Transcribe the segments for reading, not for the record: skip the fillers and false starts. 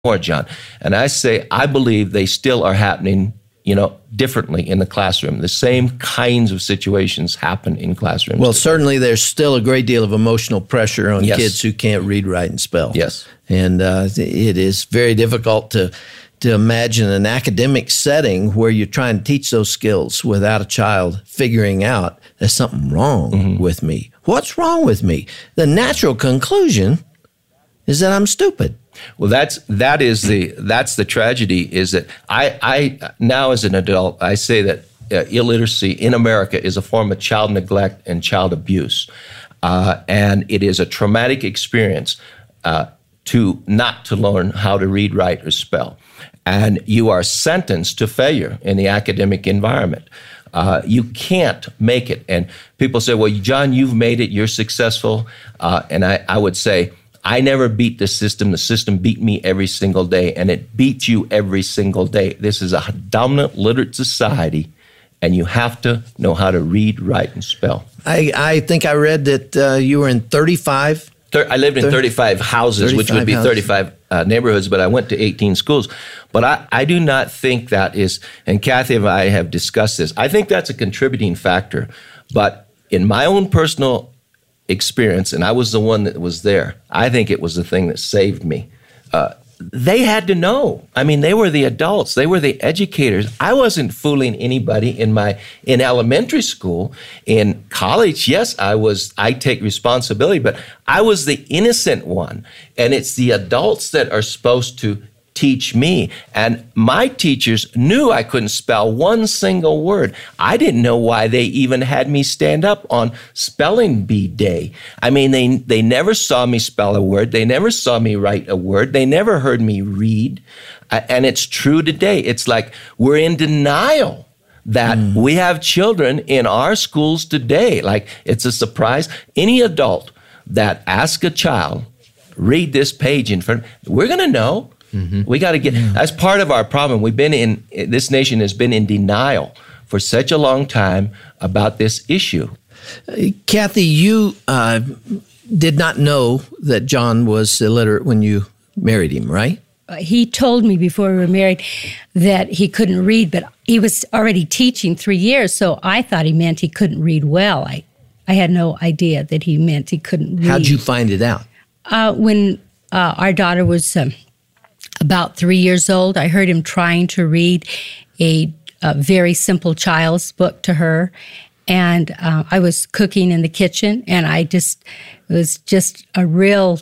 more, John. And I say, I believe they still are happening, differently in the classroom. The same kinds of situations happen in classrooms. Well, certainly there's still a great deal of emotional pressure on Yes. kids who can't read, write, and spell. Yes. And it is very difficult to imagine an academic setting where you're trying to teach those skills without a child figuring out there's something wrong with me. What's wrong with me? The natural conclusion is that I'm stupid. Well, that's the tragedy, is that I now as an adult, I say that illiteracy in America is a form of child neglect and child abuse. And it is a traumatic experience not to learn how to read, write, or spell. And you are sentenced to failure in the academic environment. You can't make it. And people say, well, John, you've made it, you're successful. And I would say, I never beat the system. The system beat me every single day, and it beats you every single day. This is a dominant, literate society, and you have to know how to read, write, and spell. I think I read that you were in 35. I lived in 35 houses, which would be 35 neighborhoods, but I went to 18 schools. But I do not think that is, and Kathy and I have discussed this, I think that's a contributing factor. But in my own personal experience, and I was the one that was there, I think it was the thing that saved me. They had to know. I mean, they were the adults. They were the educators. I wasn't fooling anybody in elementary school. In college, yes, I take responsibility, but I was the innocent one. And it's the adults that are supposed to teach me. And my teachers knew I couldn't spell one single word. I didn't know why they even had me stand up on spelling bee day. I mean, they never saw me spell a word. They never saw me write a word. They never heard me read. And it's true today. It's like we're in denial that we have children in our schools today. Like, it's a surprise. Any adult that asks a child, read this page in front, we're going to know. We got to get, that's part of our problem. This nation has been in denial for such a long time about this issue. Kathy, you did not know that John was illiterate when you married him, right? He told me before we were married that he couldn't read, but he was already teaching 3 years, so I thought he meant he couldn't read well. I had no idea that he meant he couldn't read. How'd you find it out? When our daughter was about 3 years old, I heard him trying to read a very simple child's book to her. And I was cooking in the kitchen, and it was just a real,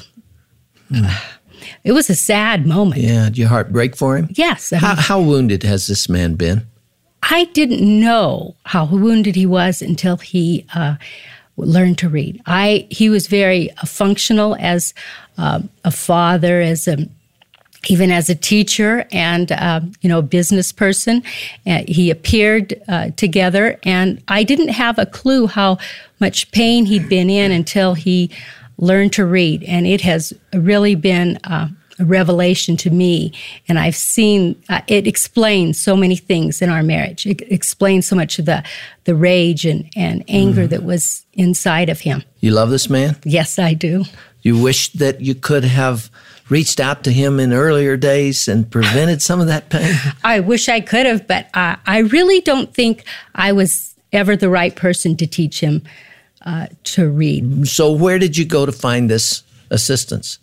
it was a sad moment. Yeah, did your heart break for him? Yes. How wounded has this man been? I didn't know how wounded he was until he learned to read. He was very functional as a father, even as a teacher and, a business person. He appeared together, and I didn't have a clue how much pain he'd been in until he learned to read. And it has really been a revelation to me. And I've seen, it explains so many things in our marriage. It explains so much of the rage and anger that was inside of him. You love this man? Yes, I do. You wish that you could have reached out to him in earlier days and prevented some of that pain? I wish I could have, but I really don't think I was ever the right person to teach him to read. So where did you go to find this assistance?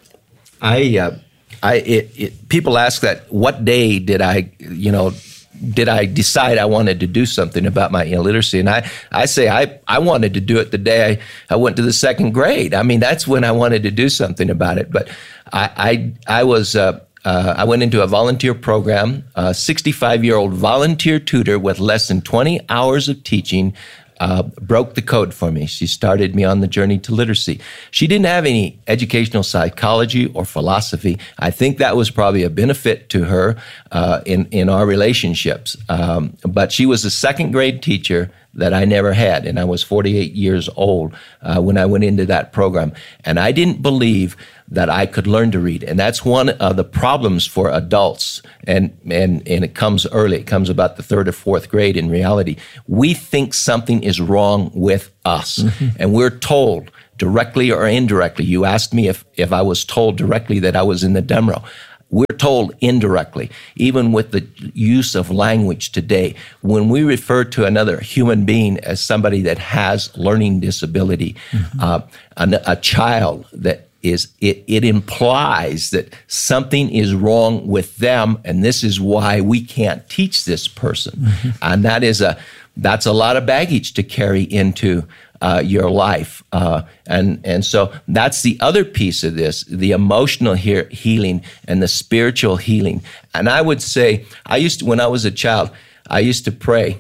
People ask that, what day did I decide I wanted to do something about my illiteracy? And I say I wanted to do it the day I went to the second grade. I mean, that's when I wanted to do something about it. But I went into a volunteer program. A 65-year-old volunteer tutor with less than 20 hours of teaching broke the code for me. She started me on the journey to literacy. She didn't have any educational psychology or philosophy. I think that was probably a benefit to her in our relationships. But she was a second grade teacher that I never had, and I was 48 years old when I went into that program. And I didn't believe that I could learn to read. And that's one of the problems for adults. And it comes early. It comes about the third or fourth grade in reality. We think something is wrong with us. And we're told, directly or indirectly. You asked me if I was told directly that I was in the dumb row. we're told indirectly, even with the use of language today, when we refer to another human being as somebody that has learning disability, a child that is, it implies that something is wrong with them, and this is why we can't teach this person. And that's a lot of baggage to carry into your life. And so that's the other piece of this, the emotional healing and the spiritual healing. And I would say, when I was a child, I used to pray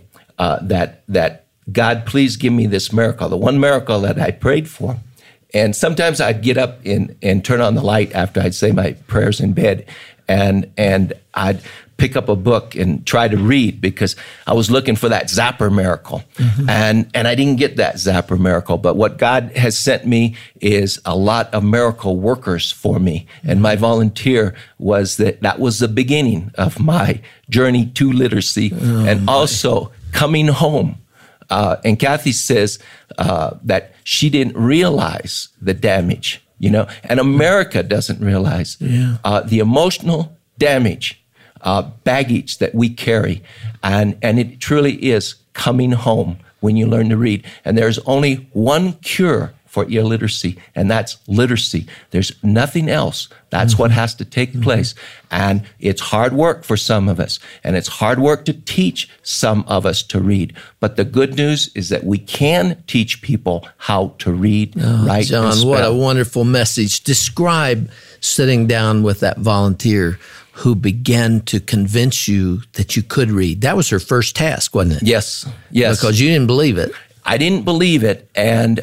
that God, please give me this miracle, the one miracle that I prayed for. And sometimes I'd get up and turn on the light after I'd say my prayers in bed, and I'd pick up a book and try to read because I was looking for that zapper miracle. And I didn't get that zapper miracle. But what God has sent me is a lot of miracle workers for me. And my volunteer that was the beginning of my journey to literacy and also coming home. And Kathy says that she didn't realize the damage, and America doesn't realize the emotional damage, baggage that we carry. And it truly is coming home when you learn to read. And there's only one cure for illiteracy, and that's literacy. There's nothing else. That's what has to take place. And it's hard work for some of us, and it's hard work to teach some of us to read. But the good news is that we can teach people how to read, write, John, and spell. What a wonderful message. Describe sitting down with that volunteer who began to convince you that you could read. That was her first task, wasn't it? Yes. Because you didn't believe it. I didn't believe it, and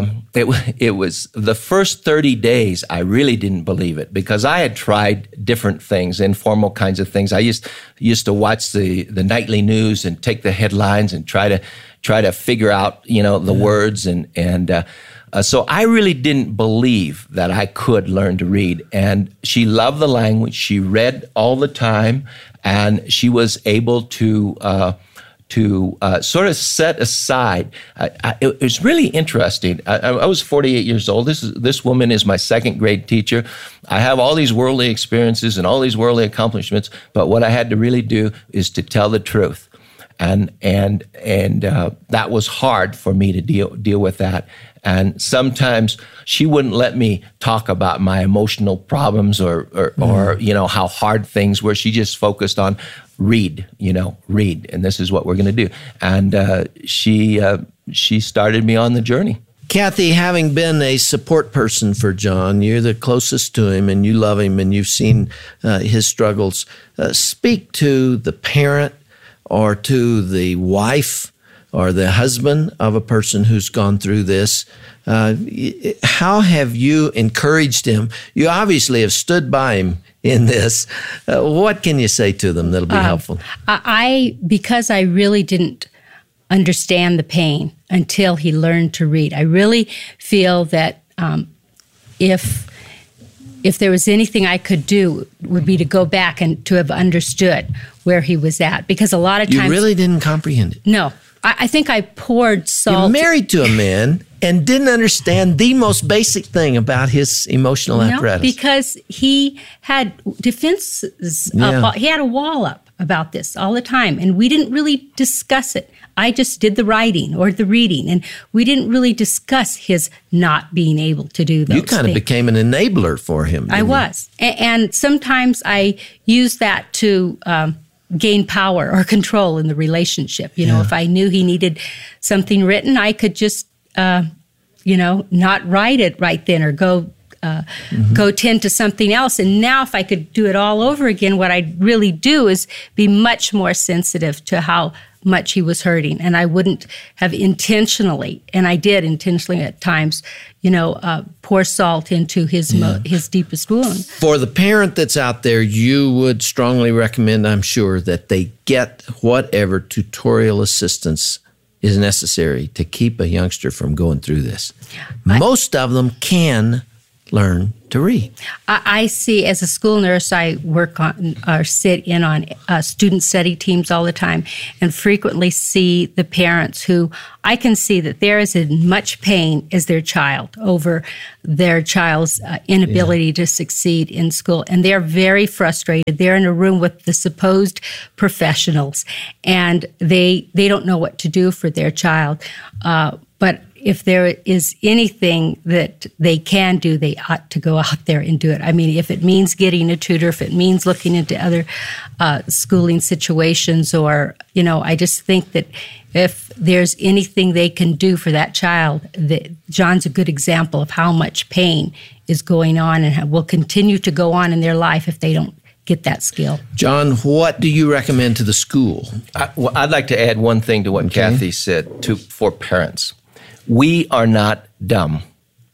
it was the first 30 days I really didn't believe it because I had tried different things, informal kinds of things. I used to watch the nightly news and take the headlines and try to figure out the words and so I really didn't believe that I could learn to read. And she loved the language. She read all the time, and she was able to sort of set aside. It was really interesting. I was 48 years old. This woman is my second grade teacher. I have all these worldly experiences and all these worldly accomplishments, but what I had to really do is to tell the truth. And that was hard for me to deal with that. And sometimes she wouldn't let me talk about my emotional problems or how hard things were. She just focused on read, and this is what we're going to do. And she started me on the journey. Kathy, having been a support person for John, you're the closest to him and you love him and you've seen his struggles. Speak to the parent or to the wife or the husband of a person who's gone through this. How have you encouraged him? You obviously have stood by him in this. What can you say to them that'll be helpful? Because I really didn't understand the pain until he learned to read. I really feel that if there was anything I could do, would be to go back and to have understood where he was at. Because a lot of times... You really didn't comprehend it? No. I think I poured salt. You're married to a man and didn't understand the most basic thing about his emotional apparatus. Because he had defenses. He had a wall up about this all the time, and we didn't really discuss it. I just did the writing or the reading, and we didn't really discuss his not being able to do those things. You kind of became an enabler for him. I was. And sometimes I used that to... gain power or control in the relationship. If I knew he needed something written, I could just, not write it right then or go tend to something else. And now if I could do it all over again, what I'd really do is be much more sensitive to how much he was hurting. And I wouldn't have intentionally, and I did intentionally at times, pour salt into his deepest wound. For the parent that's out there, you would strongly recommend, I'm sure, that they get whatever tutorial assistance is necessary to keep a youngster from going through this. Most of them can learn to read? I see, as a school nurse, I work on or sit in on student study teams all the time, and frequently see the parents who I can see that they're as in much pain as their child over their child's inability to succeed in school. And they're very frustrated. They're in a room with the supposed professionals, and they don't know what to do for their child. But if there is anything that they can do, they ought to go out there and do it. I mean, if it means getting a tutor, if it means looking into other schooling situations, or, I just think that if there's anything they can do for that child, that John's a good example of how much pain is going on and will continue to go on in their life if they don't get that skill. John, what do you recommend to the school? I'd like to add one thing to what Kathy said for parents. We are not dumb.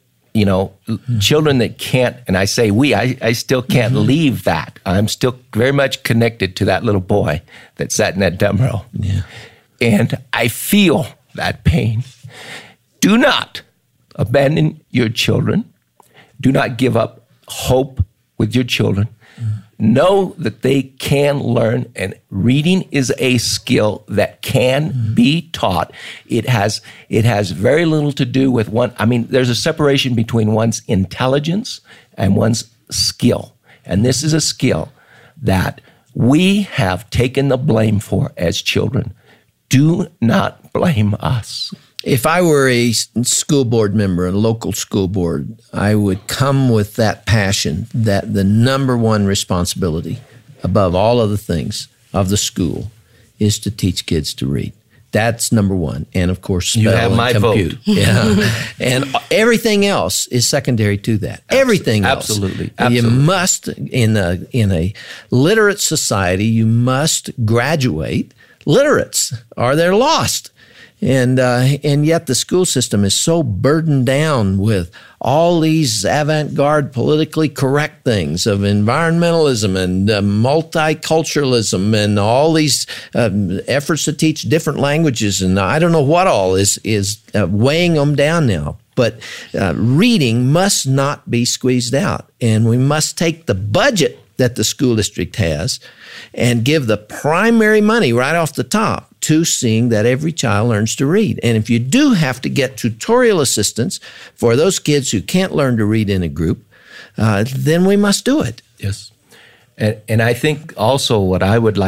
Children that can't, and I say we, I still can't leave that. I'm still very much connected to that little boy that sat in that dumb row. Yeah. And I feel that pain. Do not abandon your children. Do not give up hope with your children. Know that they can learn, and reading is a skill that can be taught. It has very little to do with there's a separation between one's intelligence and one's skill. And this is a skill that we have taken the blame for as children. Do not blame us. If I were a school board member, a local school board, I would come with that passion that the number one responsibility above all other things of the school is to teach kids to read. That's number one. And of course, spell you have my and compute. vote. Yeah. And everything else is secondary to that. Everything else. Absolutely. You must, in a literate society, you must graduate literates or they're lost. And yet the school system is so burdened down with all these avant-garde, politically correct things of environmentalism and multiculturalism and all these efforts to teach different languages. And I don't know what all is weighing them down now. But reading must not be squeezed out. And we must take the budget that the school district has and give the primary money right off the top to seeing that every child learns to read. And if you do have to get tutorial assistance for those kids who can't learn to read in a group, then we must do it. Yes. And I think also what I would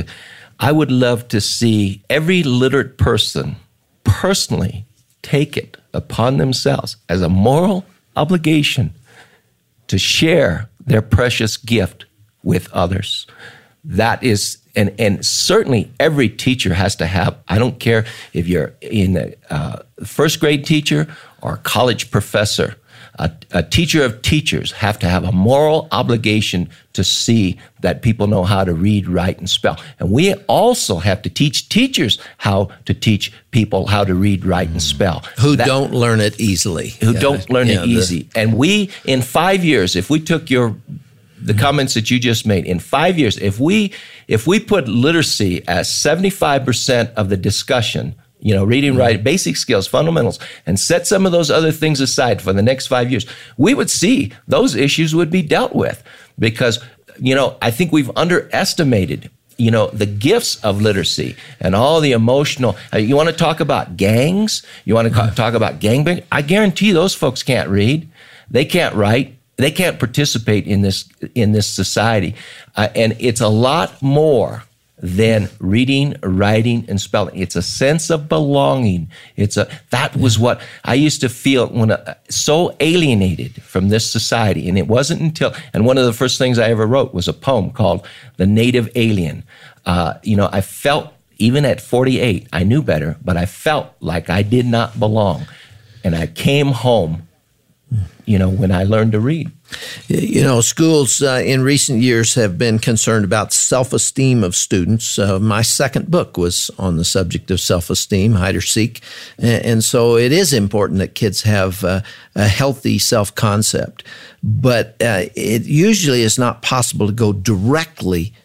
love to see every literate person personally take it upon themselves as a moral obligation to share their precious gift with others. That is, and certainly every teacher has to have, I don't care if you're in a first grade teacher or a college professor, a teacher of teachers have to have a moral obligation to see that people know how to read, write, and spell. And we also have to teach teachers how to teach people how to read, write, and spell. Who don't learn it easily. Don't learn it easy. And we, in 5 years, if we took the comments that you just made, in 5 years, if we put literacy as 75% of the discussion, reading, writing, basic skills, fundamentals, and set some of those other things aside for the next 5 years, we would see those issues would be dealt with. Because, I think we've underestimated, the gifts of literacy and all the emotional. You want to talk about gangs? You want to talk about gangbang? I guarantee those folks can't read. They can't write. They can't participate in this society. And it's a lot more than reading, writing, and spelling. It's a sense of belonging. That was what I used to feel when so alienated from this society. And it wasn't until, and one of the first things I ever wrote was a poem called The Native Alien. I felt, even at 48, I knew better, but I felt like I did not belong. And I came home, when I learned to read. Schools in recent years have been concerned about self-esteem of students. My second book was on the subject of self-esteem, hide or seek. And so it is important that kids have a healthy self-concept. But it usually is not possible to go directly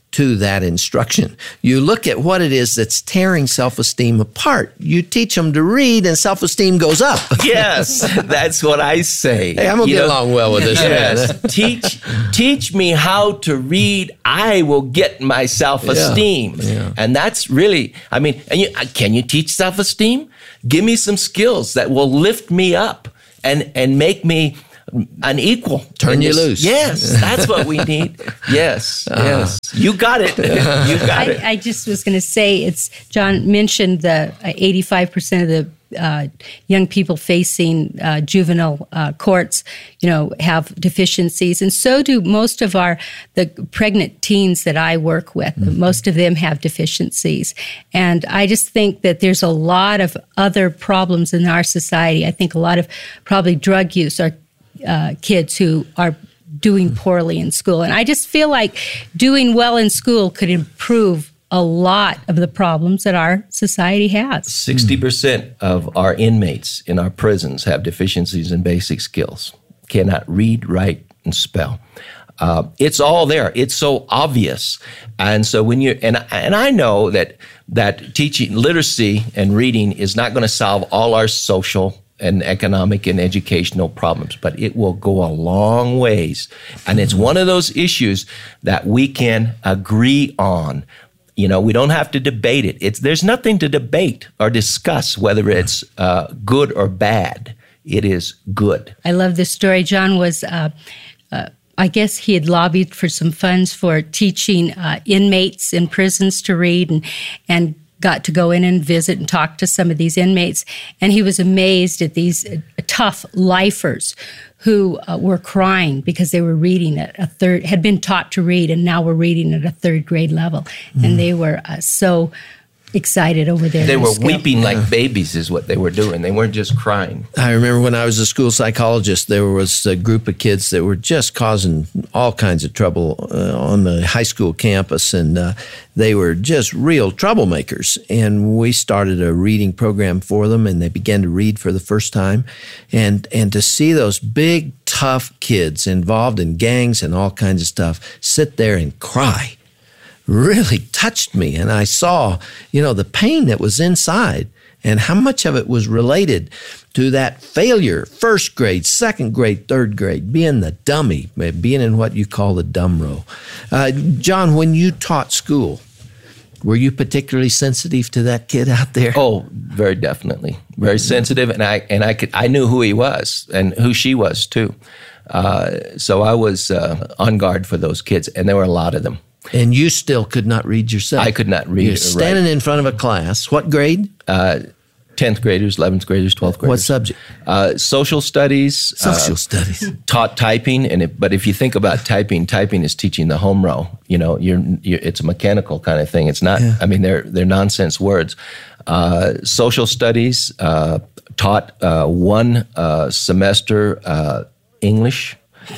to that instruction. You look at what it is that's tearing self-esteem apart. You teach them to read and self-esteem goes up. Yes, that's what I say. Hey, I'm going to get along well with this. Yes, teach me how to read. I will get my self-esteem. Yeah. And that's really, can you teach self-esteem? Give me some skills that will lift me up and make me an equal. Turn you loose. Yes, that's what we need. Yes, yes. You got it. You got it. I just was going to say, John mentioned the 85% of the young people facing juvenile courts, have deficiencies, and so do most of the pregnant teens that I work with. Mm-hmm. Most of them have deficiencies, and I just think that there's a lot of other problems in our society. I think a lot of probably drug use are kids who are doing poorly in school, and I just feel like doing well in school could improve a lot of the problems that our society has. 60% of our inmates in our prisons have deficiencies in basic skills. Cannot read, write, and spell. It's all there. It's so obvious. And so when and I know that teaching literacy and reading is not going to solve all our social and economic and educational problems, but it will go a long ways. And it's one of those issues that we can agree on. We don't have to debate it. There's nothing to debate or discuss whether it's good or bad. It is good. I love this story. John was, I guess he had lobbied for some funds for teaching inmates in prisons to read and got to go in and visit and talk to some of these inmates. And he was amazed at these tough lifers who were crying because they were reading at had been taught to read, and now were reading at a third grade level. Mm. And they were so excited over there. They were weeping like babies is what they were doing. They weren't just crying. I remember when I was a school psychologist, there was a group of kids that were just causing all kinds of trouble on the high school campus, and they were just real troublemakers. And we started a reading program for them, and they began to read for the first time. And to see those big, tough kids involved in gangs and all kinds of stuff sit there and cry really touched me. And I saw, the pain that was inside and how much of it was related to that failure, first grade, second grade, third grade, being the dummy, being in what you call the dumb row. John, when you taught school, were you particularly sensitive to that kid out there? Oh, very definitely. Very sensitive. And I knew who he was and who she was too. So I was on guard for those kids, and there were a lot of them. And you still could not read yourself. I could not read. You're standing in front of a class. What grade? 10th graders, 11th graders, 12th graders. What subject? Social studies. Social studies. Taught typing, but if you think about typing is teaching the home row. It's a mechanical kind of thing. It's not. Yeah. They're nonsense words. Social studies taught one semester English.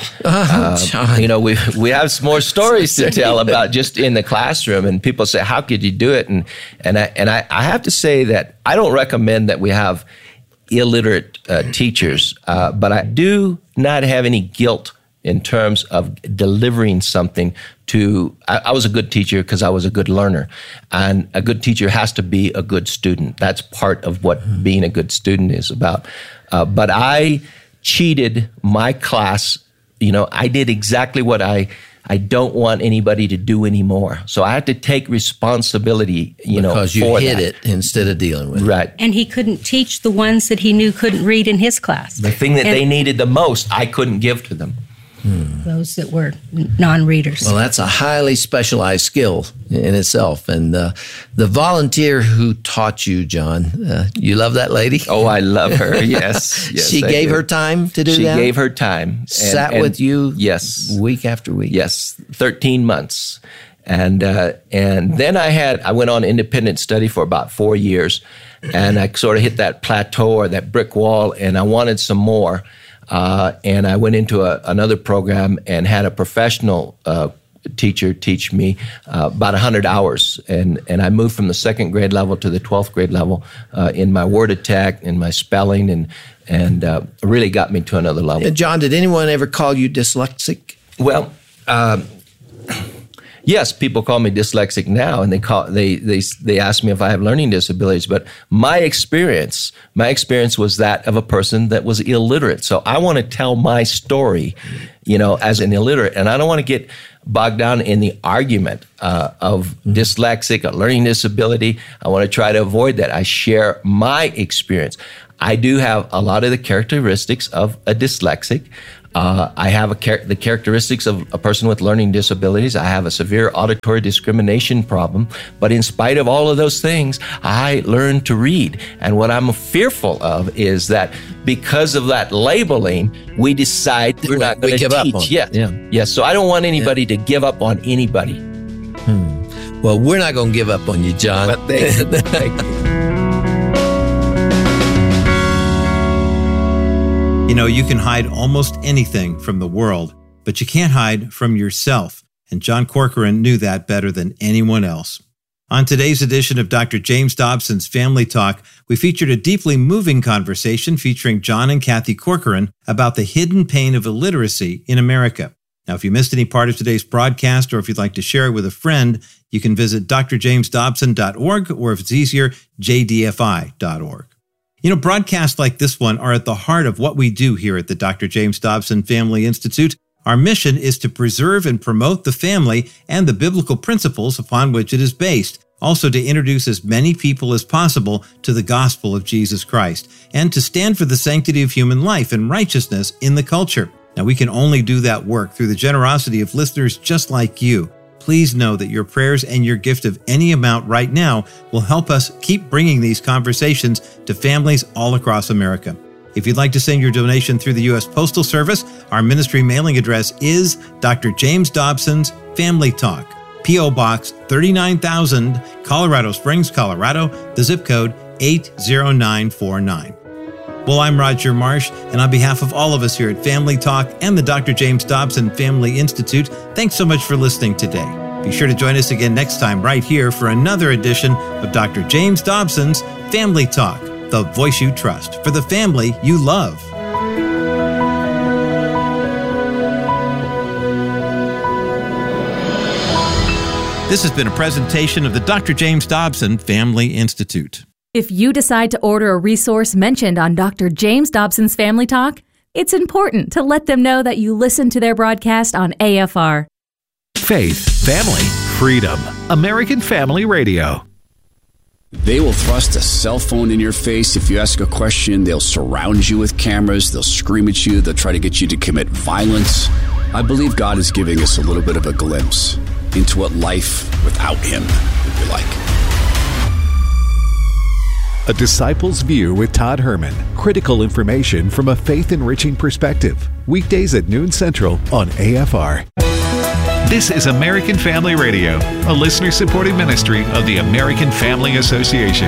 We have some more stories to tell about just in the classroom, and people say, "How could you do it?" And I have to say that I don't recommend that we have illiterate teachers, but I do not have any guilt in terms of delivering something to. I was a good teacher because I was a good learner, and a good teacher has to be a good student. That's part of what being a good student is about. But I cheated my class. I did exactly what I don't want anybody to do anymore. So I had to take responsibility, because you hid it instead of dealing with it. Right. And he couldn't teach the ones that he knew couldn't read in his class. The thing that they needed the most, I couldn't give to them. Those that were non-readers. Well, that's a highly specialized skill in itself. And the volunteer who taught you, John, you love that lady? Oh, I love her, yes. She gave her time to do that? She gave her time. Sat with you yes, week after week? Yes, 13 months. And then I went on independent study for about 4 years, and I sort of hit that plateau or that brick wall, and I wanted some more. And I went into another program and had a professional teacher teach me about 100 hours. And I moved from the second grade level to the 12th grade level in my word attack and my spelling, and really got me to another level. John, did anyone ever call you dyslexic? Well, Yes, people call me dyslexic now, and they ask me if I have learning disabilities. But my experience was that of a person that was illiterate. So I want to tell my story, as an illiterate, and I don't want to get bogged down in the argument of dyslexic, a learning disability. I want to try to avoid that. I share my experience. I do have a lot of the characteristics of a dyslexic. I have the characteristics of a person with learning disabilities. I have a severe auditory discrimination problem. But in spite of all of those things, I learned to read. And what I'm fearful of is that because of that labeling, we decide we're not going to give teach. Up on Yeah. So I don't want anybody to give up on anybody. Well, we're not going to give up on you, John. But thank you. You can hide almost anything from the world, but you can't hide from yourself. And John Corcoran knew that better than anyone else. On today's edition of Dr. James Dobson's Family Talk, we featured a deeply moving conversation featuring John and Kathy Corcoran about the hidden pain of illiteracy in America. Now, if you missed any part of today's broadcast, or if you'd like to share it with a friend, you can visit drjamesdobson.org, or if it's easier, jdfi.org. Broadcasts like this one are at the heart of what we do here at the Dr. James Dobson Family Institute. Our mission is to preserve and promote the family and the biblical principles upon which it is based. Also to introduce as many people as possible to the gospel of Jesus Christ, and to stand for the sanctity of human life and righteousness in the culture. Now, we can only do that work through the generosity of listeners just like you. Please know that your prayers and your gift of any amount right now will help us keep bringing these conversations to families all across America. If you'd like to send your donation through the U.S. Postal Service, our ministry mailing address is Dr. James Dobson's Family Talk, P.O. Box 39,000, Colorado Springs, Colorado, the zip code 80949. Well, I'm Roger Marsh, and on behalf of all of us here at Family Talk and the Dr. James Dobson Family Institute, thanks so much for listening today. Be sure to join us again next time right here for another edition of Dr. James Dobson's Family Talk, the voice you trust for the family you love. This has been a presentation of the Dr. James Dobson Family Institute. If you decide to order a resource mentioned on Dr. James Dobson's Family Talk, it's important to let them know that you listen to their broadcast on AFR. Faith, family, freedom. American Family Radio. They will thrust a cell phone in your face. If you ask a question, they'll surround you with cameras. They'll scream at you. They'll try to get you to commit violence. I believe God is giving us a little bit of a glimpse into what life without Him would be like. A Disciple's View with Todd Herman. Critical information from a faith-enriching perspective. Weekdays at noon Central on AFR. This is American Family Radio, a listener-supported ministry of the American Family Association.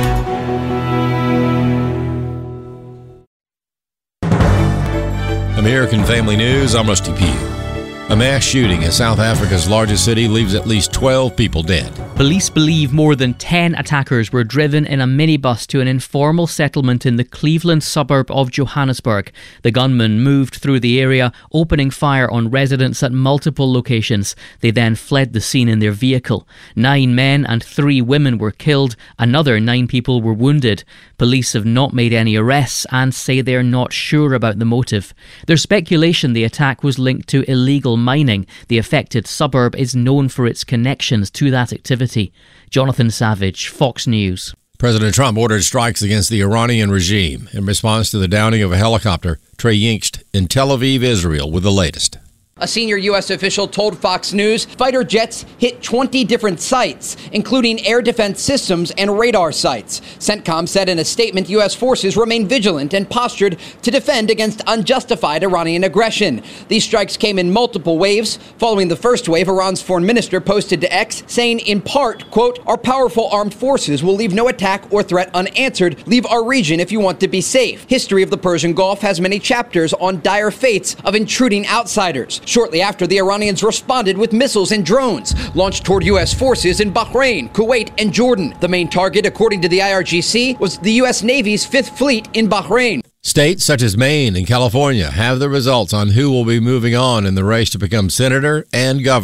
American Family News, I'm Rusty Pugh. A mass shooting in South Africa's largest city leaves at least 12 people dead. Police believe more than 10 attackers were driven in a minibus to an informal settlement in the Cleveland suburb of Johannesburg. The gunmen moved through the area, opening fire on residents at multiple locations. They then fled the scene in their vehicle. 9 men and 3 women were killed. Another 9 people were wounded. Police have not made any arrests and say they're not sure about the motive. There's speculation the attack was linked to illegal mining. The affected suburb is known for its connections to that activity. Jonathan Savage, Fox News. President Trump ordered strikes against the Iranian regime in response to the downing of a helicopter. Trey Yingst in Tel Aviv, Israel, with the latest. A senior U.S. official told Fox News fighter jets hit 20 different sites, including air defense systems and radar sites. CENTCOM said in a statement U.S. forces remain vigilant and postured to defend against unjustified Iranian aggression. These strikes came in multiple waves. Following the first wave, Iran's foreign minister posted to X, saying in part, quote, "Our powerful armed forces will leave no attack or threat unanswered. Leave our region if you want to be safe." History of the Persian Gulf has many chapters on dire fates of intruding outsiders. Shortly after, the Iranians responded with missiles and drones launched toward U.S. forces in Bahrain, Kuwait, and Jordan. The main target, according to the IRGC, was the U.S. Navy's 5th Fleet in Bahrain. States such as Maine and California have the results on who will be moving on in the race to become senator and governor.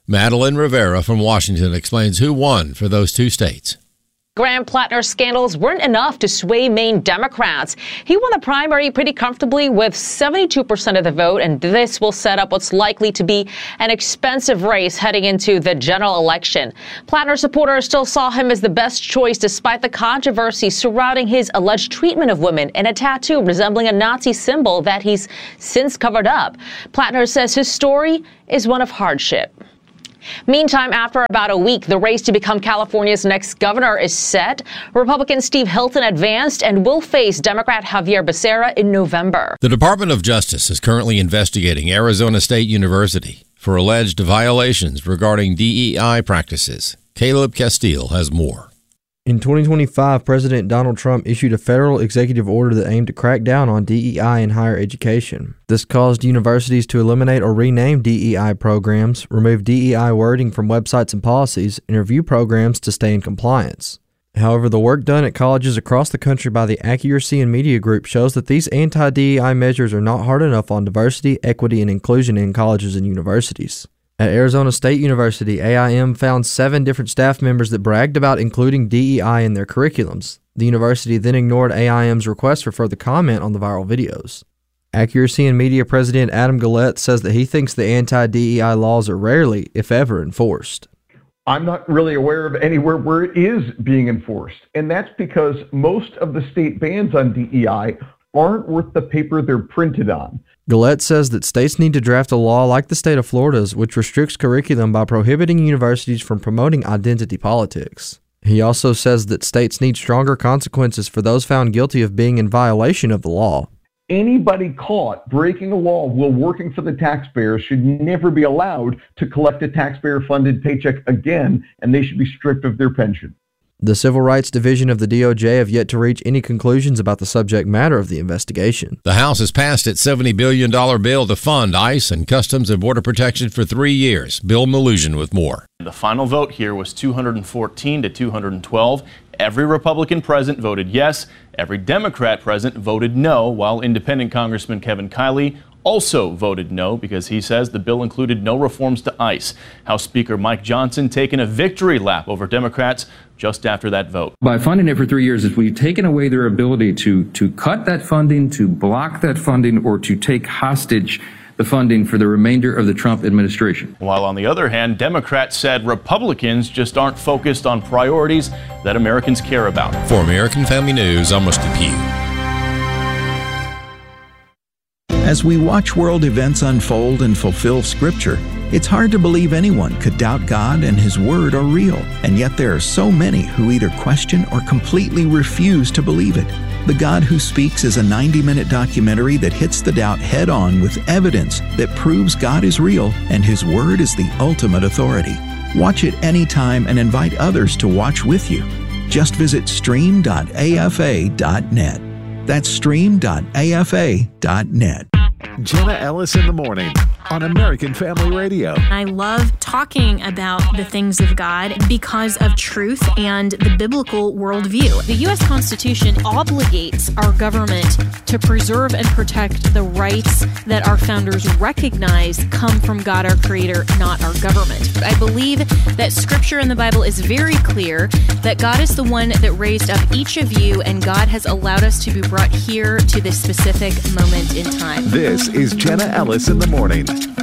Madeline Rivera from Washington explains who won for those two states. Graham Plattner's scandals weren't enough to sway Maine Democrats. He won the primary pretty comfortably with 72% of the vote, and this will set up what's likely to be an expensive race heading into the general election. Plattner supporters still saw him as the best choice despite the controversy surrounding his alleged treatment of women and a tattoo resembling a Nazi symbol that he's since covered up. Plattner says his story is one of hardship. Meantime, after about a week, the race to become California's next governor is set. Republican Steve Hilton advanced and will face Democrat Javier Becerra in November. The Department of Justice is currently investigating Arizona State University for alleged violations regarding DEI practices. Caleb Castile has more. In 2025, President Donald Trump issued a federal executive order that aimed to crack down on DEI in higher education. This caused universities to eliminate or rename DEI programs, remove DEI wording from websites and policies, and review programs to stay in compliance. However, the work done at colleges across the country by the Accuracy and Media Group shows that these anti-DEI measures are not hard enough on diversity, equity, and inclusion in colleges and universities. At Arizona State University, AIM found 7 different staff members that bragged about including DEI in their curriculums. The university then ignored AIM's request for further comment on the viral videos. Accuracy and Media President Adam Gullett says that he thinks the anti-DEI laws are rarely, if ever, enforced. I'm not really aware of anywhere where it is being enforced, and that's because most of the state bans on DEI aren't worth the paper they're printed on. Gullett says that states need to draft a law like the state of Florida's, which restricts curriculum by prohibiting universities from promoting identity politics. He also says that states need stronger consequences for those found guilty of being in violation of the law. Anybody caught breaking a law while working for the taxpayer should never be allowed to collect a taxpayer-funded paycheck again, and they should be stripped of their pension. The Civil Rights Division of the DOJ have yet to reach any conclusions about the subject matter of the investigation. The House has passed its $70 billion bill to fund ICE and Customs and Border Protection for 3 years. Bill Malugin with more. The final vote here was 214 to 212. Every Republican present voted yes. Every Democrat present voted no, while independent Congressman Kevin Kiley also voted no because he says the bill included no reforms to ICE. House Speaker Mike Johnson taking a victory lap over Democrats just after that vote. By funding it for 3 years, we've taken away their ability to cut that funding, to block that funding, or to take hostage the funding for the remainder of the Trump administration. While on the other hand, Democrats said Republicans just aren't focused on priorities that Americans care about. For American Family News, I'm Rusty Pugh. As we watch world events unfold and fulfill Scripture, it's hard to believe anyone could doubt God and His Word are real, and yet there are so many who either question or completely refuse to believe it. The God Who Speaks is a 90-minute documentary that hits the doubt head-on with evidence that proves God is real and His Word is the ultimate authority. Watch it anytime and invite others to watch with you. Just visit stream.afa.net. That's stream.afa.net. Jenna Ellis in the morning on American Family Radio. I love talking about the things of God because of truth and the biblical worldview. The U.S. Constitution obligates our government to preserve and protect the rights that our founders recognize come from God, our Creator, not our government. I believe that Scripture in the Bible is very clear that God is the one that raised up each of you, and God has allowed us to be brought here to this specific moment in time. This is Jenna Ellis in the morning.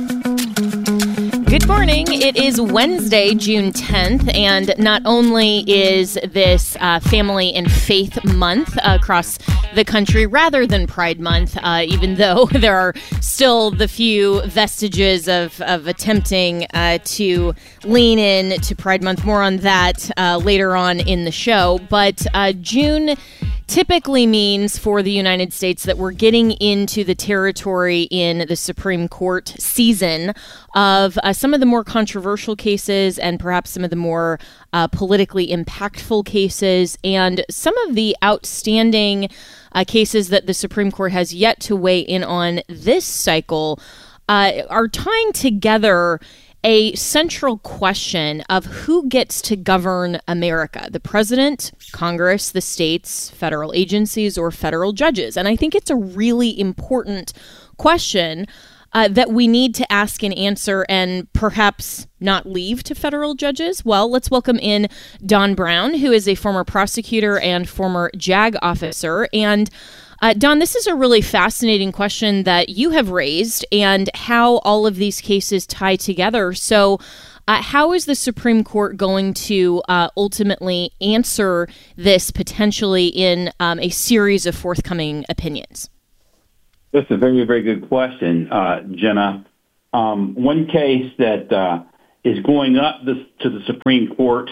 Good morning. It is Wednesday, June 10th, and not only is this Family and Faith Month across the country rather than Pride Month, even though there are still the few vestiges of attempting to lean in to Pride Month. More on that later on in the show. But June typically means for the United States that we're getting into the territory in the Supreme Court season of some of the more controversial cases and perhaps some of the more politically impactful cases, and some of the outstanding cases that the Supreme Court has yet to weigh in on this cycle are tying together a central question of who gets to govern America: the president, Congress, the states, federal agencies, or federal judges. And I think it's a really important question that we need to ask and answer and perhaps not leave to federal judges? Well, let's welcome in Don Brown, who is a former prosecutor and former JAG officer. And Don, this is a really fascinating question that you have raised and how all of these cases tie together. So how is the Supreme Court going to ultimately answer this potentially in a series of forthcoming opinions? That's a very, very good question, Jenna. One case that is going up to the Supreme Court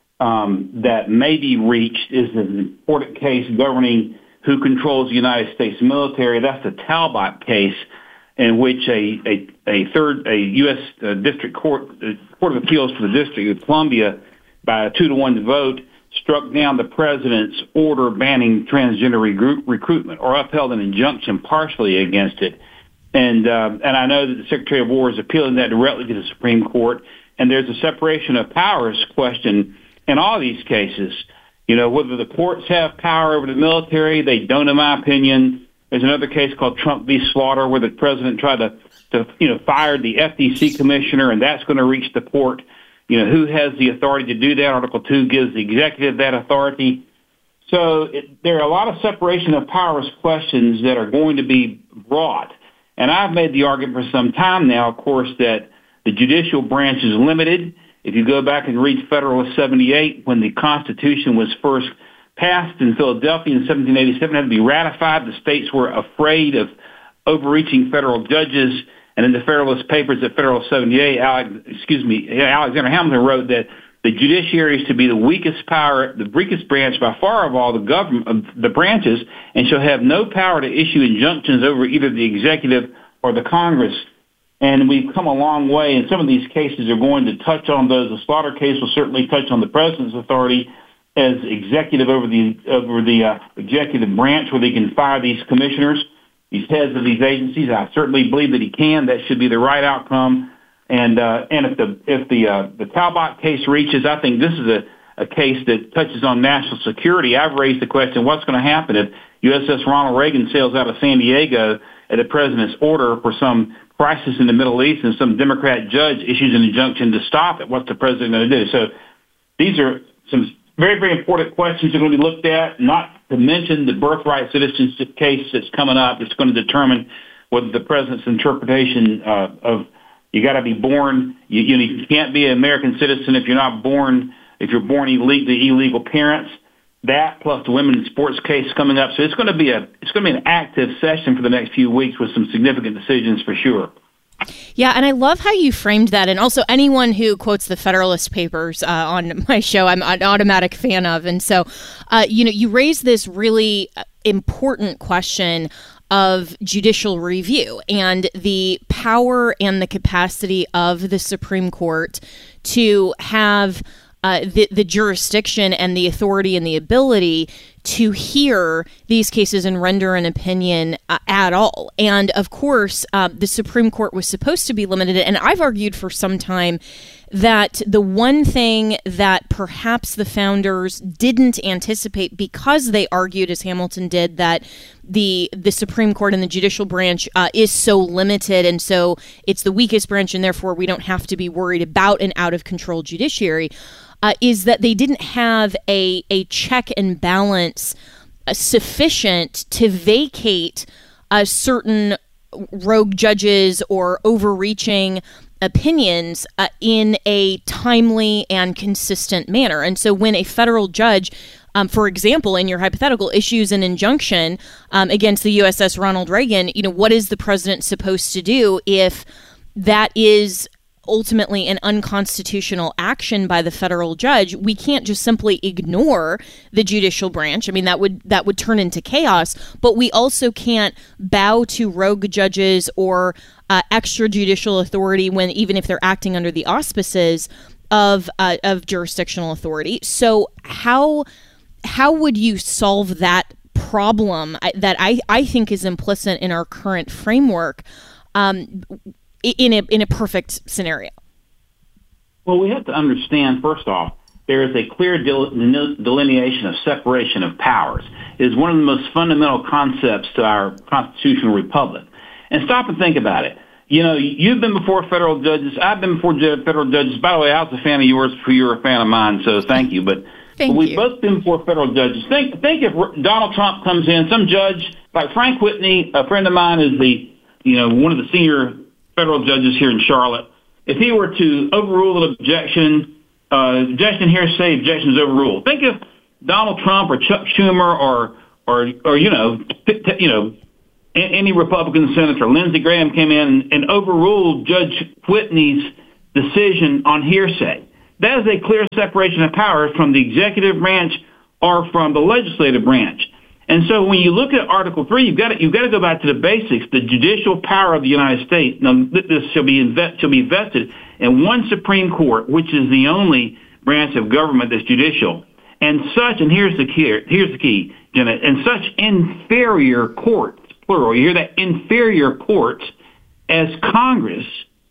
that may be reached is an important case governing who controls the United States military. That's the Talbot case, in which a U.S. District Court of Appeals for the District of Columbia, by a 2-1 vote, struck down the president's order banning transgender recruitment, or upheld an injunction partially against it. And I know that the Secretary of War is appealing that directly to the Supreme Court. And there's a separation of powers question in all these cases. You know, whether the courts have power over the military, they don't, in my opinion. There's another case called Trump v. Slaughter, where the president tried to fire the FTC commissioner, and that's going to reach the court. You know, who has the authority to do that? Article 2 gives the executive that authority. So there are a lot of separation of powers questions that are going to be brought. And I've made the argument for some time now, of course, that the judicial branch is limited. If you go back and read Federalist 78, when the Constitution was first passed in Philadelphia in 1787, it had to be ratified. The states were afraid of overreaching federal judges. And in the Federalist Papers at Federalist 78, Alexander Hamilton wrote that the judiciary is to be the weakest power, the weakest branch by far of all the government, of the branches, and shall have no power to issue injunctions over either the executive or the Congress. And we've come a long way, and some of these cases are going to touch on those. The Slaughter case will certainly touch on the president's authority as executive over the executive branch, where they can fire these commissioners, these heads of these agencies. I certainly believe that he can. That should be the right outcome. And if the Talbot case reaches, I think this is a case that touches on national security. I've raised the question: what's going to happen if USS Ronald Reagan sails out of San Diego at the president's order for some crisis in the Middle East, and some Democrat judge issues an injunction to stop it? What's the president going to do? So these are some very, very important questions that are going to be looked at, not to mention the birthright citizenship case that's coming up. It's going to determine whether the president's interpretation of you got to be born, you can't be an American citizen if you're born to illegal parents. That plus the women in sports case coming up. So it's going to be an active session for the next few weeks with some significant decisions for sure. Yeah, and I love how you framed that. And also, anyone who quotes the Federalist Papers on my show, I'm an automatic fan of. And so, you raise this really important question of judicial review and the power and the capacity of the Supreme Court to have the jurisdiction and the authority and the ability to hear these cases and render an opinion at all. And of course, the Supreme Court was supposed to be limited. And I've argued for some time that the one thing that perhaps the founders didn't anticipate, because they argued, as Hamilton did, that the Supreme Court and the judicial branch is so limited, and so it's the weakest branch, and therefore we don't have to be worried about an out-of-control judiciary, is that they didn't have a check and balance sufficient to vacate certain rogue judges or overreaching opinions in a timely and consistent manner. And so when a federal judge, for example, in your hypothetical, issues an injunction against the USS Ronald Reagan, what is the president supposed to do if that is ultimately an unconstitutional action by the federal judge? We can't just simply ignore the judicial branch. I mean, that would turn into chaos, but we also can't bow to rogue judges or extrajudicial authority even if they're acting under the auspices of jurisdictional authority. So how would you solve that problem that I think is implicit in our current framework in a perfect scenario? Well, we have to understand, first off, there is a clear delineation of separation of powers. It is one of the most fundamental concepts to our constitutional republic. And stop and think about it. You've been before federal judges. I've been before federal judges. By the way, I was a fan of yours before you were a fan of mine, so thank you. But we've both been before federal judges. Think if Donald Trump comes in, some judge like Frank Whitney, a friend of mine, is one of the senior federal judges here in Charlotte. If he were to overrule an objection hearsay, objections overruled. Think if Donald Trump or Chuck Schumer or any Republican senator, Lindsey Graham, came in and overruled Judge Whitney's decision on hearsay. That is a clear separation of powers from the executive branch or from the legislative branch. And so when you look at Article 3, you've got to go back to the basics. The judicial power of the United States. Now, this shall be vested in one Supreme Court, which is the only branch of government that's judicial. And here's the key, Jenna, and such inferior courts, plural, you hear that, inferior courts, as Congress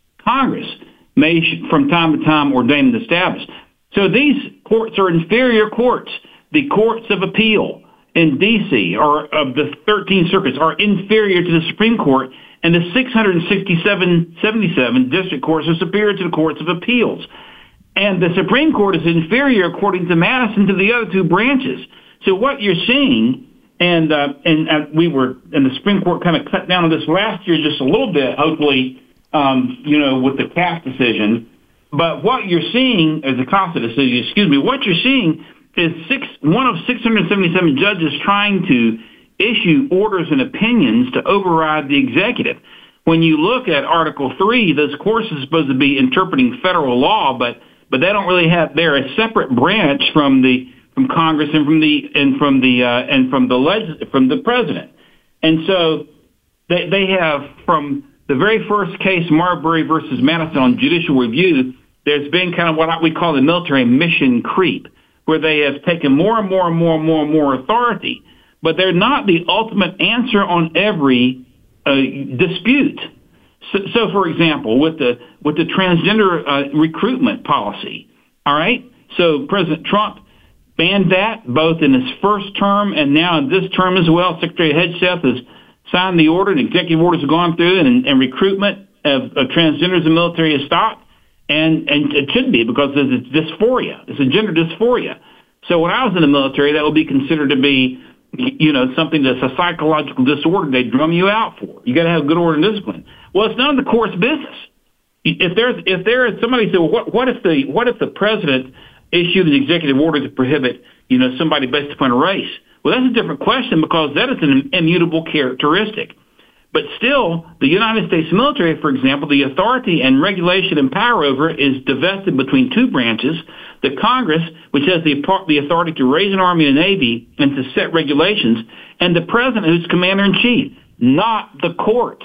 may from time to time ordain and establish. So these courts are inferior courts. The courts of appeal in D.C. or of the 13 circuits are inferior to the Supreme Court, and the 677 district courts are superior to the courts of appeals. And the Supreme Court is inferior, according to Madison, to the other two branches. So what you're seeing, and the Supreme Court kind of cut down on this last year just a little bit, hopefully, with the Cass decision. But what you're seeing, as the Costa decision, what you're seeing is one of 677 judges trying to issue orders and opinions to override the executive. When you look at Article 3, those courts are supposed to be interpreting federal law, but they don't really have. They're a separate branch from Congress and from the president. And so they have, from the very first case, Marbury versus Madison, on judicial review, there's been kind of what we call the military mission creep, where they have taken more and more authority, but they're not the ultimate answer on every dispute. So, for example, with the transgender recruitment policy, all right. So President Trump banned that both in his first term and now in this term as well. Secretary Hegseth has signed the order, and executive orders have gone through, and recruitment of transgenders in the military has stopped. And it should be, because it's dysphoria. It's a gender dysphoria. So when I was in the military, that would be considered to be, something that's a psychological disorder they drum you out for. You got to have good order and discipline. Well, it's none of the court's business. If there is somebody say, well, what if the president issued an executive order to prohibit, somebody based upon race? Well, that's a different question, because that is an immutable characteristic. But still, the United States military, for example, the authority and regulation and power over it is divested between two branches: the Congress, which has the authority to raise an army and navy and to set regulations, and the president, who's commander-in-chief, not the courts.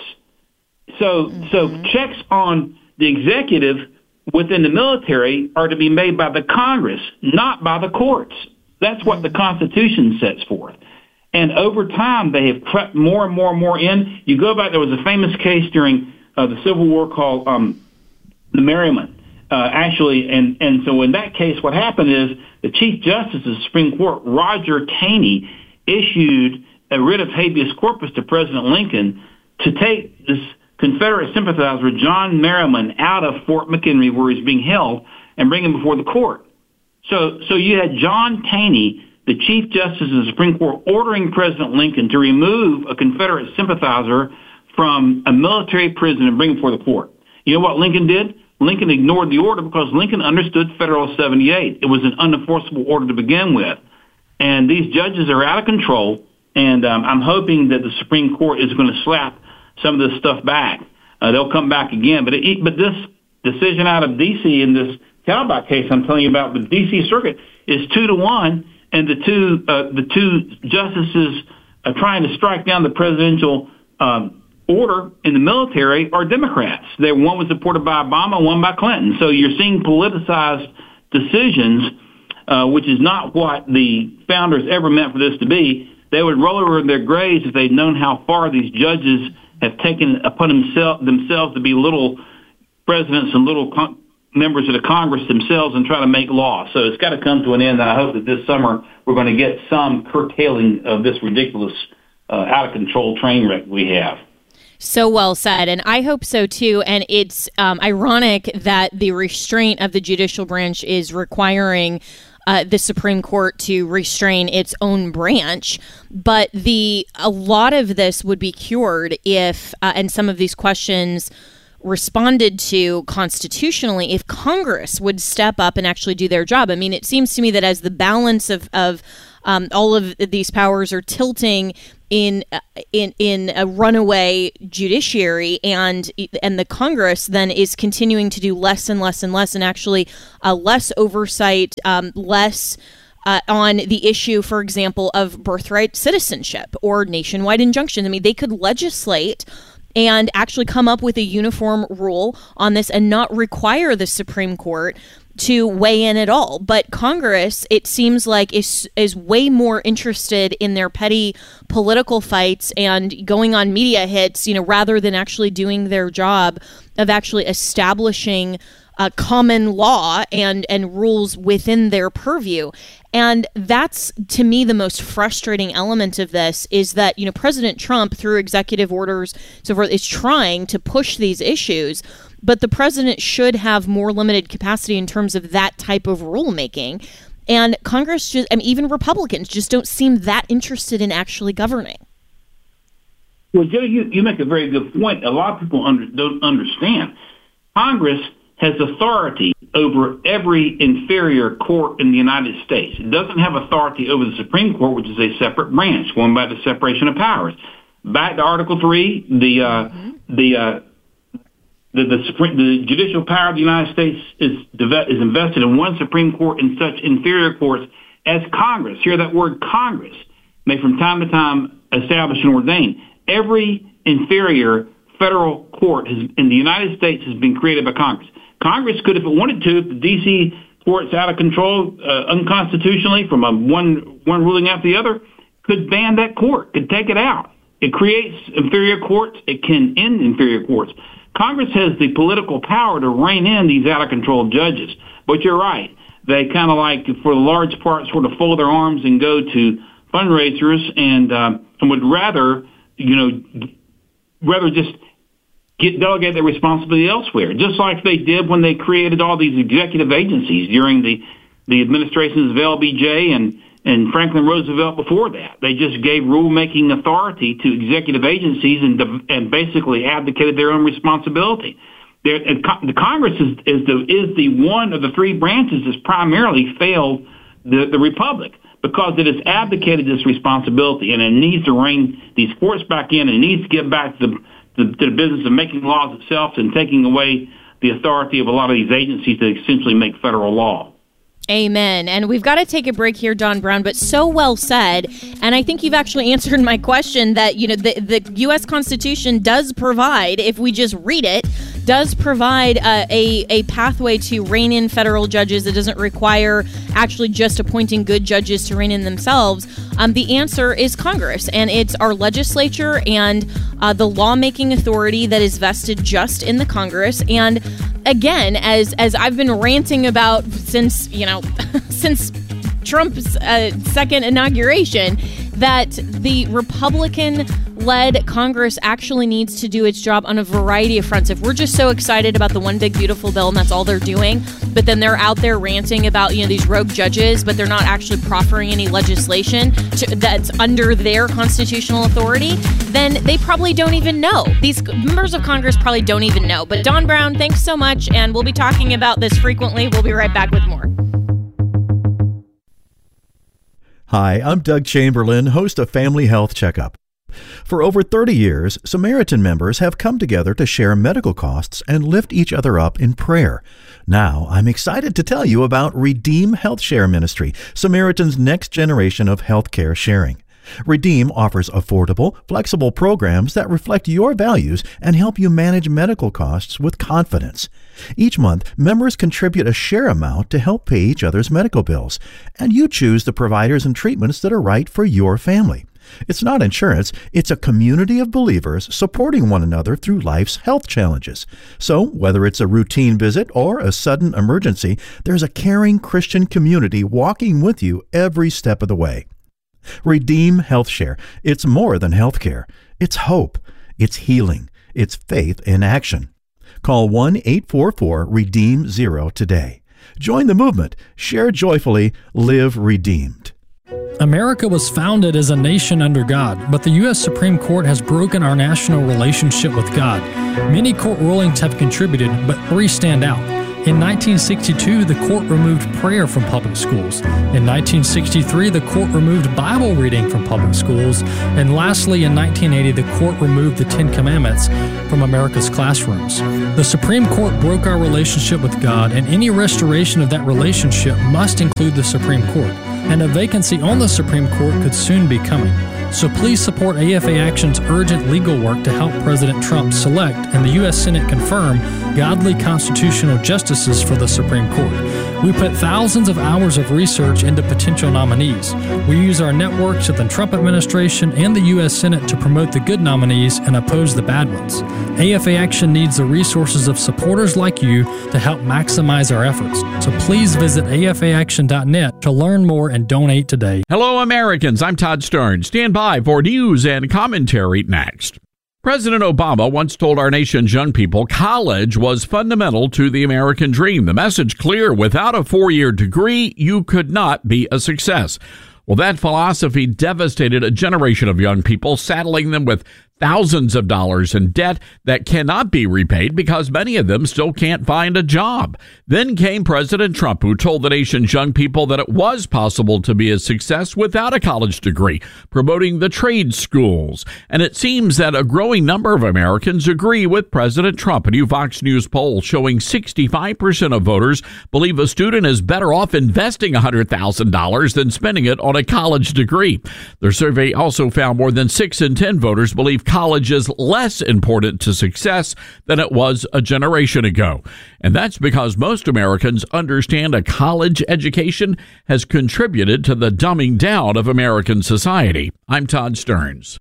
So checks on the executive within the military are to be made by the Congress, not by the courts. That's what the Constitution sets forth. And over time, they have crept more and more in. You go back, there was a famous case during the Civil War called the Merriman, actually. And so in that case, what happened is the Chief Justice of the Supreme Court, Roger Taney, issued a writ of habeas corpus to President Lincoln to take this Confederate sympathizer, John Merriman, out of Fort McHenry, where he's being held, and bring him before the court. So you had John Taney, the Chief Justice of the Supreme Court, ordering President Lincoln to remove a Confederate sympathizer from a military prison and bring him before the court. You know what Lincoln did? Lincoln ignored the order, because Lincoln understood Federal 78. It was an unenforceable order to begin with. And these judges are out of control, and I'm hoping that the Supreme Court is going to slap some of this stuff back. They'll come back again. But this decision out of D.C. in this Talbot case I'm telling you about, the D.C. Circuit, is 2-1, and the two justices trying to strike down the presidential order in the military are Democrats. One was supported by Obama, one by Clinton. So you're seeing politicized decisions, which is not what the founders ever meant for this to be. They would roll over in their graves if they'd known how far these judges have taken upon themselves to be little presidents and little members of the Congress themselves and try to make law. So it's got to come to an end. And I hope that this summer we're going to get some curtailing of this ridiculous, out-of-control train wreck we have. So well said. And I hope so, too. And it's ironic that the restraint of the judicial branch is requiring the Supreme Court to restrain its own branch. But a lot of this would be cured if, and some of these questions responded to constitutionally, if Congress would step up and actually do their job. I mean, it seems to me that as the balance of all of these powers are tilting in a runaway judiciary, and the Congress then is continuing to do less and less and less, and actually less oversight, less on the issue, for example, of birthright citizenship or nationwide injunctions. I mean, they could legislate and actually come up with a uniform rule on this and not require the Supreme Court to weigh in at all. But Congress, it seems like, is way more interested in their petty political fights and going on media hits, rather than actually doing their job of actually establishing common law and rules within their purview. And that's, to me, the most frustrating element of this is that, President Trump, through executive orders, so forth, is trying to push these issues. But the president should have more limited capacity in terms of that type of rulemaking. And Congress just, even Republicans just don't seem that interested in actually governing. Well, Joe, you make a very good point. A lot of people don't understand. Congress has authority over every inferior court in the United States. It doesn't have authority over the Supreme Court, which is a separate branch, going by the separation of powers. Back to Article 3, the judicial power of the United States is invested in one Supreme Court and such inferior courts as Congress. Hear that word, Congress, may from time to time establish and ordain. Every inferior federal court in the United States has been created by Congress. Congress could, if it wanted to, if the D.C. court's out of control unconstitutionally from one ruling after the other, could ban that court, could take it out. It creates inferior courts. It can end inferior courts. Congress has the political power to rein in these out-of-control judges. But you're right. They kind of like, for the large part, sort of fold their arms and go to fundraisers and would rather just delegate their responsibility elsewhere, just like they did when they created all these executive agencies during the administrations of LBJ and Franklin Roosevelt before that. They just gave rulemaking authority to executive agencies and basically abdicated their own responsibility. The Congress is the one of the three branches that's primarily failed the Republic, because it has abdicated this responsibility, and it needs to rein these courts back in, and it needs to get back to the business of making laws itself and taking away the authority of a lot of these agencies that essentially make federal law. Amen. And we've got to take a break here, Don Brown, but so well said. And I think you've actually answered my question that, the U.S. Constitution does provide, if we just read it, does provide a pathway to rein in federal judges. It doesn't require actually just appointing good judges to rein in themselves. The answer is Congress, and it's our legislature and the lawmaking authority that is vested just in the Congress. And again, as I've been ranting about since Trump's second inauguration, that the Republican-led Congress actually needs to do its job on a variety of fronts. If we're just so excited about the one big beautiful bill and that's all they're doing, but then they're out there ranting about these rogue judges, but they're not actually proffering any legislation that's under their constitutional authority, then they probably don't even know. These members of Congress probably don't even know. But Don Brown, thanks so much, and we'll be talking about this frequently. We'll be right back with more. Hi, I'm Doug Chamberlain, host of Family Health Checkup. For over 30 years, Samaritan members have come together to share medical costs and lift each other up in prayer. Now, I'm excited to tell you about Redeem Health Share Ministry, Samaritan's next generation of healthcare sharing. Redeem offers affordable, flexible programs that reflect your values and help you manage medical costs with confidence. Each month, members contribute a share amount to help pay each other's medical bills, and you choose the providers and treatments that are right for your family. It's not insurance, it's a community of believers supporting one another through life's health challenges. So, whether it's a routine visit or a sudden emergency, there's a caring Christian community walking with you every step of the way. Redeem Health Share. It's more than healthcare. It's hope. It's healing. It's faith in action. Call 1-844-REDEEM-0 today. Join the movement. Share joyfully. Live redeemed. America was founded as a nation under God, but the U.S. Supreme Court has broken our national relationship with God. Many court rulings have contributed, but 3 stand out. In 1962, the court removed prayer from public schools. In 1963, the court removed Bible reading from public schools. And lastly, in 1980, the court removed the 10 Commandments from America's classrooms. The Supreme Court broke our relationship with God, and any restoration of that relationship must include the Supreme Court. And a vacancy on the Supreme Court could soon be coming. So please support AFA Action's urgent legal work to help President Trump select and the U.S. Senate confirm godly constitutional justices for the Supreme Court. We put thousands of hours of research into potential nominees. We use our networks at the Trump administration and the U.S. Senate to promote the good nominees and oppose the bad ones. AFA Action needs the resources of supporters like you to help maximize our efforts. So please visit afaaction.net to learn more and donate today. Hello, Americans. I'm Todd Stern. Stand by for news and commentary next. President Obama once told our nation's young people college was fundamental to the American dream. The message clear: without a 4-year degree, you could not be a success. Well, that philosophy devastated a generation of young people, saddling them with thousands of dollars in debt that cannot be repaid because many of them still can't find a job. Then came President Trump, who told the nation's young people that it was possible to be a success without a college degree, promoting the trade schools. And it seems that a growing number of Americans agree with President Trump. A new Fox News poll showing 65% of voters believe a student is better off investing $100,000 than spending it on a college degree. Their survey also found more than 6 in 10 voters believe college is less important to success than it was a generation ago. And that's because most Americans understand a college education has contributed to the dumbing down of American society. I'm Todd Stearns.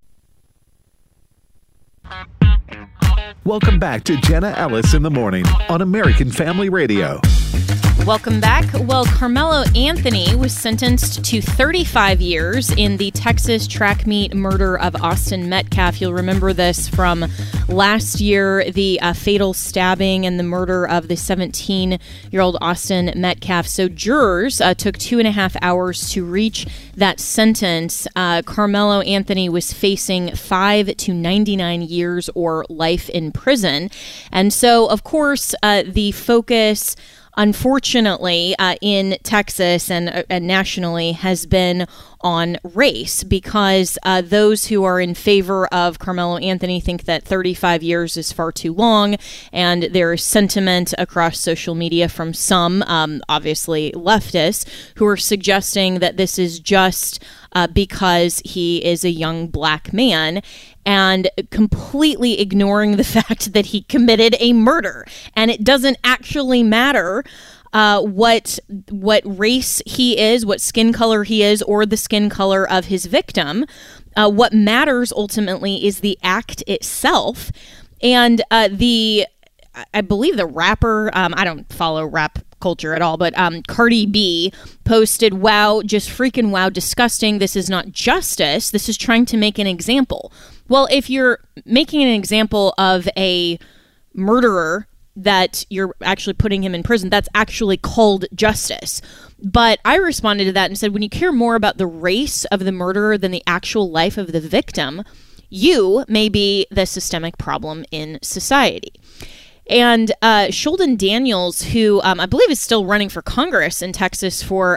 Welcome back to Jenna Ellis in the Morning on American Family Radio. Welcome back. Well, Carmelo Anthony was sentenced to 35 years in the Texas track meet murder of Austin Metcalf. You'll remember this from last year, the fatal stabbing and the murder of the 17-year-old Austin Metcalf. So jurors took 2.5 hours to reach that sentence. Carmelo Anthony was facing 5 to 99 years or life in prison. And so, of course, the focus, unfortunately, in Texas and nationally has been on race, because those who are in favor of Carmelo Anthony think that 35 years is far too long, and there is sentiment across social media from some, obviously leftists, who are suggesting that this is just because he is a young black man, and completely ignoring the fact that he committed a murder. And it doesn't actually matter what race he is, what skin color he is, or the skin color of his victim. What matters ultimately is the act itself. And I believe the rapper, I don't follow rap culture at all, but Cardi B posted, "Wow, just freaking wow, disgusting. This is not justice. This is trying to make an example." Well, if you're making an example of a murderer that you're actually putting him in prison, that's actually called justice. But I responded to that and said, when you care more about the race of the murderer than the actual life of the victim, you may be the systemic problem in society. And Sheldon Daniels, who I believe is still running for Congress in Texas for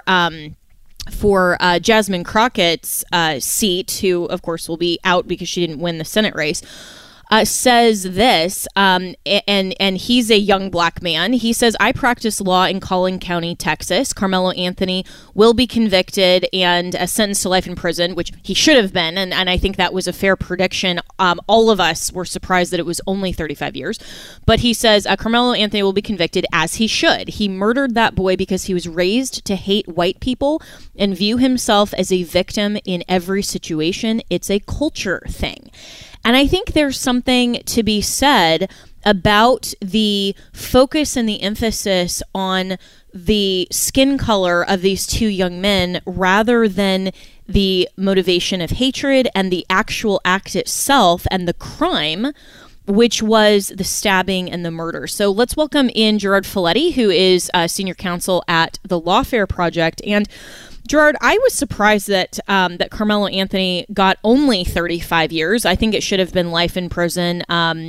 Jasmine Crockett's seat, who, of course, will be out because she didn't win the Senate race, says this, and he's a young black man. He says, "I practice law in Collin County, Texas. Carmelo Anthony will be convicted and sentenced to life in prison," which he should have been, and I think that was a fair prediction. All of us were surprised that it was only 35 years. But he says, Carmelo Anthony will be convicted, as he should. He murdered that boy because he was raised to hate white people and view himself as a victim in every situation. It's a culture thing. And I think there's something to be said about the focus and the emphasis on the skin color of these two young men rather than the motivation of hatred and the actual act itself and the crime, which was the stabbing and the murder. So let's welcome in Gerard Folletti, who is senior counsel at the Lawfare Project. And Gerard, I was surprised that that Carmelo Anthony got only 35 years. I think it should have been life in prison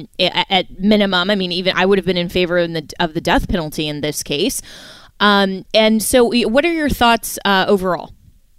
at minimum. I mean, even I would have been in favor of the death penalty in this case. And so what are your thoughts overall?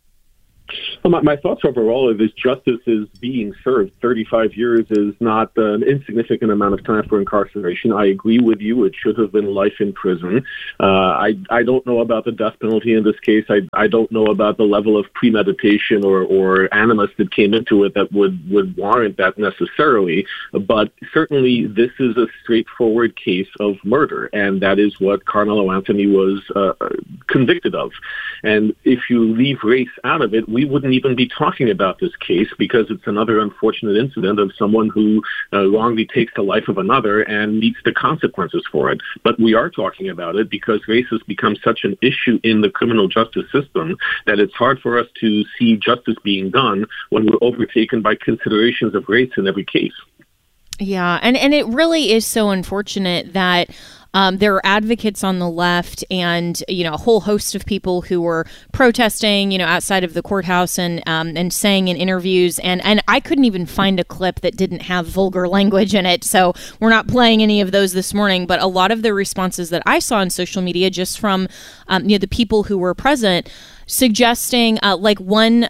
Well, my thoughts overall are this: justice is being served. 35 years is not an insignificant amount of time for incarceration. I agree with you. It should have been life in prison. I don't know about the death penalty in this case. I don't know about the level of premeditation or animus that came into it that would warrant that necessarily. But certainly this is a straightforward case of murder, and that is what Carmelo Anthony was convicted of. And if you leave race out of it, we wouldn't even be talking about this case, because it's another unfortunate incident of someone who wrongly takes the life of another and meets the consequences for it. But we are talking about it because race has become such an issue in the criminal justice system that it's hard for us to see justice being done when we're overtaken by considerations of race in every case. Yeah, and it really is so unfortunate that there are advocates on the left and, a whole host of people who were protesting, outside of the courthouse and saying in interviews. And I couldn't even find a clip that didn't have vulgar language in it. So we're not playing any of those this morning. But a lot of the responses that I saw on social media just from, the people who were present, suggesting like one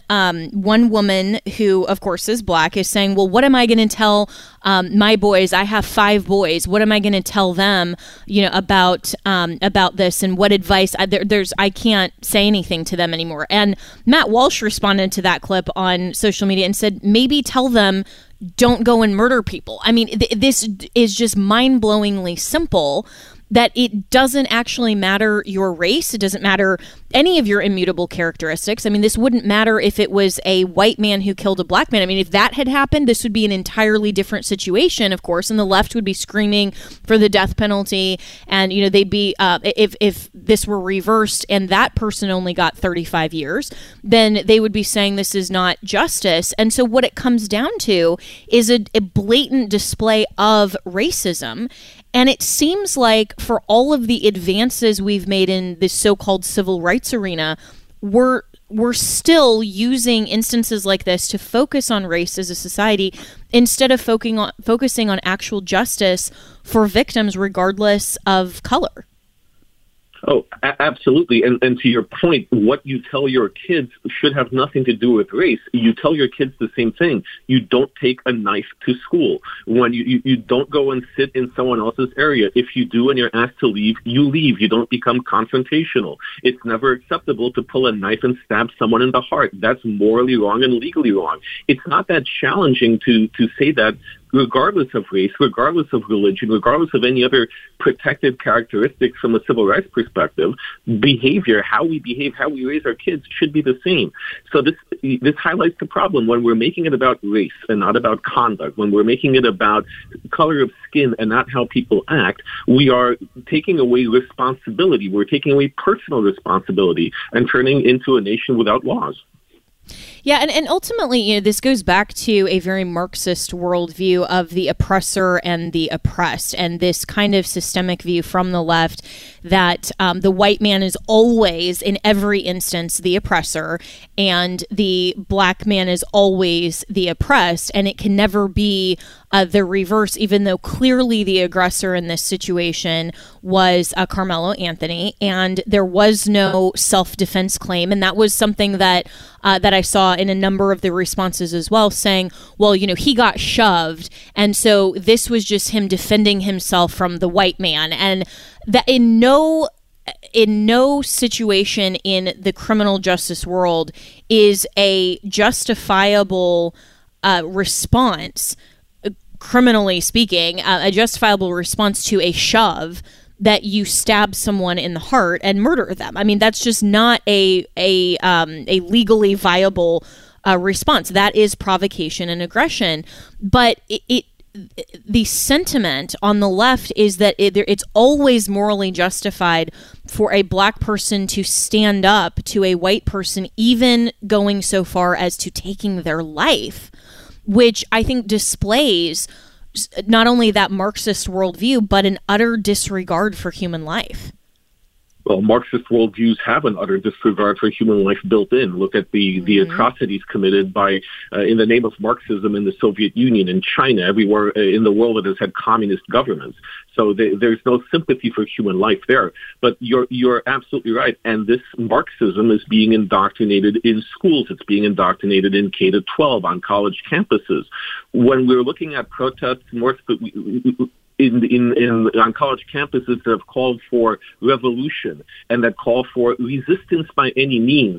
woman who, of course, is Black, is saying, well, what am I going to tell my boys? I have 5 boys. What am I going to tell them, about this, and what advice? I can't say anything to them anymore. And Matt Walsh responded to that clip on social media and said, maybe tell them don't go and murder people. I mean, this is just mind-blowingly simple, that it doesn't actually matter your race. It doesn't matter any of your immutable characteristics. I mean, this wouldn't matter if it was a white man who killed a Black man. I mean, if that had happened, this would be an entirely different situation, of course, and the left would be screaming for the death penalty. And, they'd be, if this were reversed and that person only got 35 years, then they would be saying this is not justice. And so what it comes down to is a blatant display of racism. And it seems like for all of the advances we've made in this so-called civil rights arena, we're still using instances like this to focus on race as a society instead of focusing on actual justice for victims regardless of color. Oh, absolutely. And to your point, what you tell your kids should have nothing to do with race. You tell your kids the same thing. You don't take a knife to school. When you don't go and sit in someone else's area. If you do and you're asked to leave, you leave. You don't become confrontational. It's never acceptable to pull a knife and stab someone in the heart. That's morally wrong and legally wrong. It's not that challenging to say that, regardless of race, regardless of religion, regardless of any other protected characteristics from a civil rights perspective, behavior, how we behave, how we raise our kids should be the same. So this highlights the problem. When we're making it about race and not about conduct, when we're making it about color of skin and not how people act, we are taking away responsibility. We're taking away personal responsibility and turning into a nation without laws. Yeah, and ultimately, this goes back to a very Marxist worldview of the oppressor and the oppressed, and this kind of systemic view from the left that the white man is always, in every instance, the oppressor, and the Black man is always the oppressed, and it can never be the reverse, even though clearly the aggressor in this situation was Carmelo Anthony, and there was no self-defense claim, and that was something that I saw in a number of the responses as well, saying, well, he got shoved, and so this was just him defending himself from the white man, and that in no situation in the criminal justice world is a justifiable response, criminally speaking, a justifiable response to a shove that you stab someone in the heart and murder them. I mean, that's just not a legally viable response. That is provocation and aggression. But the sentiment on the left is that it's always morally justified for a black person to stand up to a white person, even going so far as to taking their life, which I think displays not only that Marxist worldview, but an utter disregard for human life. Well, Marxist worldviews have an utter disregard for human life built in. Look at the atrocities committed by, in the name of Marxism in the Soviet Union, in China, everywhere in the world that has had communist governments. So there's no sympathy for human life there. But you're absolutely right. And this Marxism is being indoctrinated in schools. It's being indoctrinated in K-12 on college campuses. When we're looking at protests, on college campuses that have called for revolution and that call for resistance by any means,